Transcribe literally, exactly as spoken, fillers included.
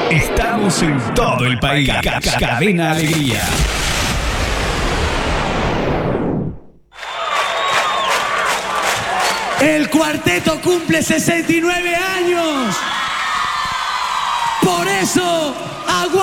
Estamos en todo el país. Ca- ca- Cadena Alegría. El cuarteto cumple sesenta y nueve años. Por eso, aguanta.